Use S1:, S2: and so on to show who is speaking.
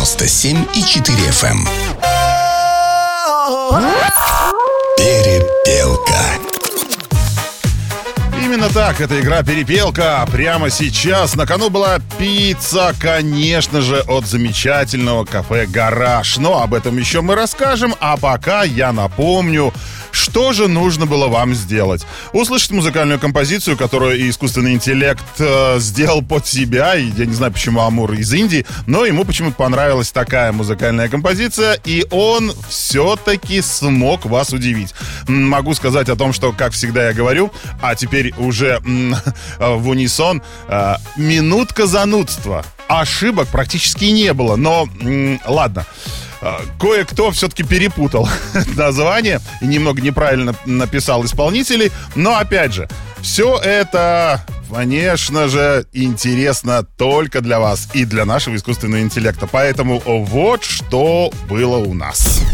S1: 97,4 FM. Перепелка.
S2: Именно так, это игра «Перепелка». Прямо сейчас на кону была пицца, конечно же, от замечательного кафе «Гараж». Но об этом еще мы расскажем, а пока я напомню, что же нужно было вам сделать. Услышать музыкальную композицию, которую искусственный интеллект сделал под себя. И я не знаю, почему Амур из Индии, но ему почему-то понравилась такая музыкальная композиция, и он все-таки смог вас удивить. Могу сказать о том, что, как всегда я говорю, а теперь уже в унисон, минутка занудства. Ошибок практически не было, но ладно. Кое-кто все-таки перепутал название и немного неправильно написал исполнителей. Но, опять же, все это, конечно же, интересно только для вас и для нашего искусственного интеллекта. Поэтому вот что было у нас.